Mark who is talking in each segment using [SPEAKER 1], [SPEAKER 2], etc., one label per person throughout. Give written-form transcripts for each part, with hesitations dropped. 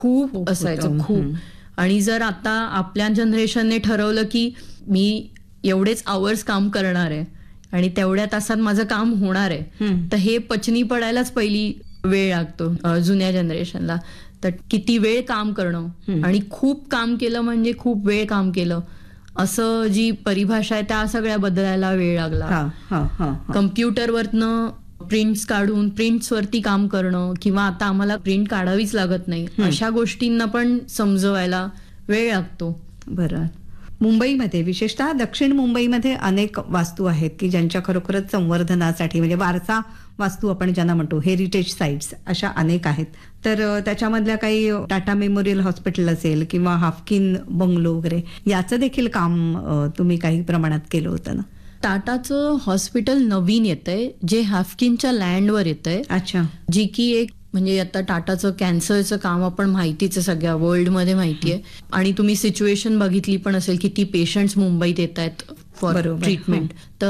[SPEAKER 1] खूप असायचं खूप. आणि जर आता आपल्या जनरेशनने ठरवलं की मी एवढेच आवर्स काम करणार आहे आणि तेवढ्या तासात माझं काम होणार आहे, तर हे पचनी पडायलाच पहिली वेळ लागतो जुन्या जनरेशनला. तर किती वेळ काम करणं आणि खूप काम केलं म्हणजे खूप वेळ काम केलं असं जी परिभाषा आहे त्या सगळ्या बदलायला वेळ लागला. कम्प्युटरवरनं प्रिंट्स काढून प्रिंट्सवरती काम करणं किंवा आता आम्हाला प्रिंट काढावीच लागत नाही अशा गोष्टींना पण समजवायला वेळ लागतो.
[SPEAKER 2] बरं. मुंबईमध्ये विशेषतः दक्षिण मुंबईमध्ये अनेक वास्तू आहेत की ज्यांच्या खरोखरच संवर्धनासाठी म्हणजे वारसा वास्तू आपण ज्यांना म्हणतो, हेरिटेज साईट्स अशा अनेक आहेत. तर त्याच्यामधल्या काही टाटा मेमोरियल हॉस्पिटल असेल किंवा हाफकिन बंगलो वगैरे याचं देखील काम तुम्ही काही प्रमाणात केलं होतं ना?
[SPEAKER 1] टाटाचं हॉस्पिटल नवीन येतंय जे हाफकिनच्या लँडवर येतंय.
[SPEAKER 2] अच्छा.
[SPEAKER 1] जी की एक म्हणजे आता टाटाचं कॅन्सरचं काम आपण माहितीच आहे, सगळ्या वर्ल्डमध्ये माहिती आहे. आणि तुम्ही सिच्युएशन बघितली पण असेल किती पेशंट्स मुंबईत येत आहेत फॉर ट्रीटमेंट.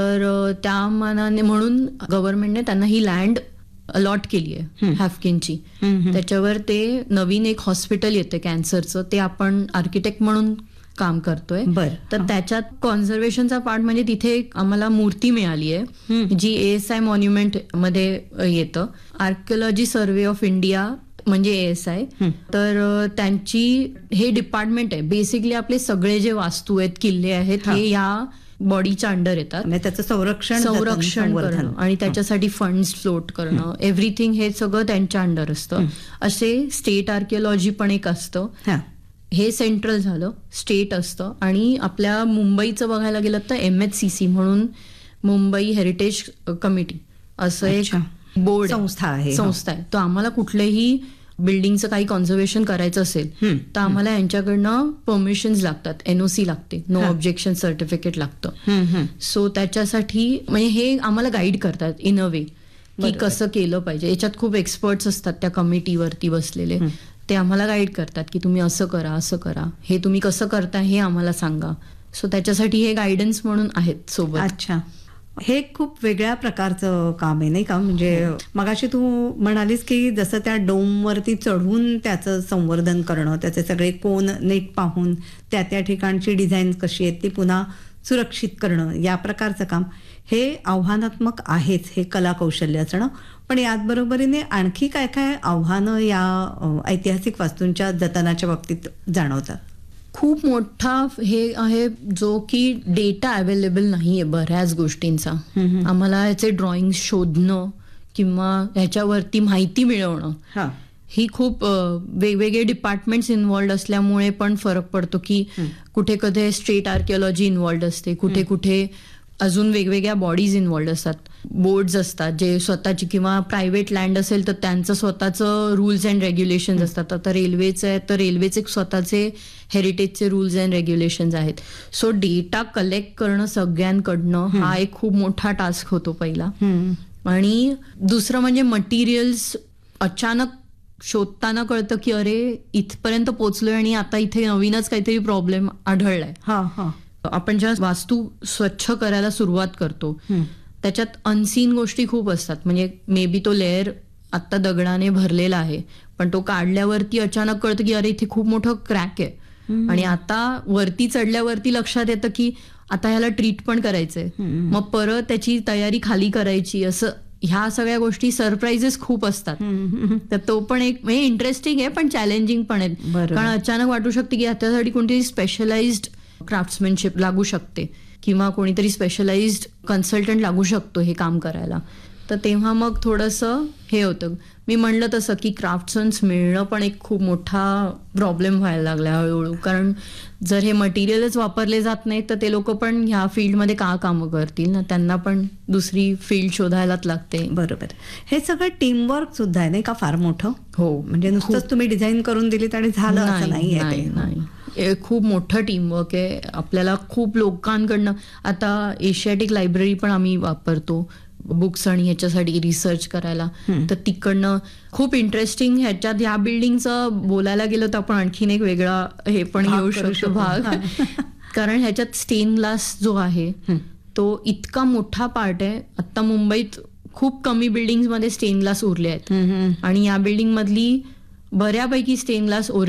[SPEAKER 1] तर त्या मानाने म्हणून गव्हर्नमेंटने त्यांना ही लँड अलॉट केली आहे हाफकिनची. त्याच्यावर ते नवीन एक हॉस्पिटल येते कॅन्सरचं, ते आपण आर्किटेक्ट म्हणून काम करतोय. तर त्याच्यात कॉन्झर्वेशनचा पार्ट म्हणजे तिथे आम्हाला मूर्ती मिळाली आहे जी ASI मॉन्युमेंट मध्ये येतं. आर्किओलॉजी सर्व्हे ऑफ इंडिया म्हणजे ASI. तर त्यांची हे डिपार्टमेंट आहे. बेसिकली आपले सगळे जे वास्तू आहेत, किल्ले आहेत, हे या बॉडीच्या अंडर येतात.
[SPEAKER 2] त्याचं संरक्षण
[SPEAKER 1] करणं आणि त्याच्यासाठी फंड्स फ्लोट करणं, एव्हरीथिंग हे सगळं त्यांच्या अंडर असतं. असे स्टेट आर्किओलॉजी पण एक असतं. हे सेंट्रल झालं, स्टेट असतं. आणि आपल्या मुंबईचं बघायला गेलं तर MHCC म्हणून मुंबई हेरिटेज कमिटी असं एक बोर्ड संस्था आहे. तो आम्हाला कुठलेही बिल्डिंगचं काही कॉन्झर्वेशन करायचं असेल तर आम्हाला यांच्याकडनं परमिशन्स लागतात, NOC लागते, नो ऑब्जेक्शन सर्टिफिकेट लागतं. सो त्याच्यासाठी म्हणजे हे आम्हाला गाईड करतात इन अ वे की कसं केलं पाहिजे. याच्यात खूप एक्सपर्ट्स असतात त्या कमिटीवरती बसलेले, ते आम्हाला गाईड करतात की तुम्ही असं करा, असं करा, हे तुम्ही कसं करता हे आम्हाला सांगा. सो त्याच्यासाठी हे गायडन्स म्हणून आहेत सोबत.
[SPEAKER 2] अच्छा. हे खूप वेगळ्या प्रकारचं काम आहे नाही का? म्हणजे मगाशी तू म्हणालीस की जसं त्या डोमवरती चढून त्याचं संवर्धन करणं, त्याचे सगळे कोन नेट पाहून त्या ठिकाणची डिझाईन कशी आहे ती पुन्हा सुरक्षित करणं, या प्रकारचं काम हे आव्हानात्मक आहेच, हे कला कौशल्य असणं. पण याचबरोबरीने आणखी काय काय आव्हानं या ऐतिहासिक वास्तूंच्या जतनाच्या बाबतीत जाणवतात?
[SPEAKER 1] खूप मोठा हे आहे जो की डेटा अवेलेबल नाहीये बऱ्याच गोष्टींचा. आम्हाला याचे ड्रॉइंग शोधणं किंवा ह्याच्यावरती माहिती मिळवणं ही खूप वेगवेगळे डिपार्टमेंट्स इन्व्हॉल्ड असल्यामुळे पण फरक पडतो की कुठे कधी स्टेट आर्किओलॉजी इन्व्हॉल्ड असते, कुठे कुठे अजून वेगवेगळ्या बॉडीज इन्व्हॉल्ड असतात, बोर्ड्स असतात जे स्वतःची, किंवा प्रायव्हेट लँड असेल तर त्यांचं स्वतःचं रूल्स अँड रेग्युलेशन्स असतात. आता रेल्वेचं आहे तर रेल्वेचे स्वतःचे हेरिटेजचे रूल्स अँड रेग्युलेशन्स आहेत. सो डेटा कलेक्ट करणं सगळ्यांकडनं हा एक खूप मोठा टास्क होतो पहिला. आणि दुसरं म्हणजे मटेरियल्स अचानक शोधताना कळतं की अरे इथपर्यंत पोहोचलोय आणि आता इथे नवीनच काहीतरी प्रॉब्लेम आढळलाय. आपण जेव्हा वास्तू स्वच्छ करायला सुरुवात करतो त्याच्यात अनसीन गोष्टी खूप असतात. म्हणजे मे बी तो लेअर आत्ता दगडाने भरलेला आहे पण तो काढल्यावरती अचानक कळतं की अरे इथे खूप मोठं क्रॅक आहे आणि आता वरती चढल्यावरती लक्षात येतं की आता ह्याला ट्रीट पण करायचंय, मग परत त्याची तयारी खाली करायची. असं ह्या सगळ्या गोष्टी सरप्राइजेस खूप असतात. तर तो पण एक म्हणजे इंटरेस्टिंग आहे पण चॅलेंजिंग पण आहे. कारण अचानक वाटू शकते की त्यासाठी कोणतीही स्पेशलाइज्ड क्राफ्ट्समॅनशिप लागू शकते किंवा कोणीतरी स्पेशलाइज्ड कन्सल्टंट लागू शकतो हे काम करायला. तर तेव्हा मग थोडंसं हे होतं. मी म्हणलं तसं की क्राफ्ट्समन्स मिळणं पण एक खूप मोठा प्रॉब्लेम व्हायला लागला हळूहळू. कारण जर हे मटेरियलच वापरले जात नाही तर ते लोक पण ह्या फील्डमध्ये का कामं करतील ना, त्यांना पण दुसरी फील्ड शोधायलाच लागते.
[SPEAKER 2] बरोबर. हे सगळं टीमवर्क सुद्धा आहे नाही का फार मोठं?
[SPEAKER 1] हो.
[SPEAKER 2] म्हणजे नुसतंच तुम्ही डिझाईन करून दिलीत आणि झालं असं
[SPEAKER 1] नाही. खूप मोठं टीमवर्क आहे. आपल्याला खूप लोकांकडनं, आता एशियाटिक लायब्ररी पण आम्ही वापरतो बुक्स आणि ह्याच्यासाठी रिसर्च करायला, तर तिकडनं खूप इंटरेस्टिंग ह्याच्यात ह्या बिल्डिंगचं बोलायला गेलं तर आपण आणखीन एक वेगळा हे पण घेऊ शकतो भाग. कारण ह्याच्यात स्टेन ग्लास जो आहे तो इतका मोठा पार्ट आहे. आता मुंबईत खूप कमी बिल्डिंग मध्ये स्टेन ग्लास उरले आहेत आणि या बिल्डिंग मधली बऱ्यापैकी स्टेन ग्लास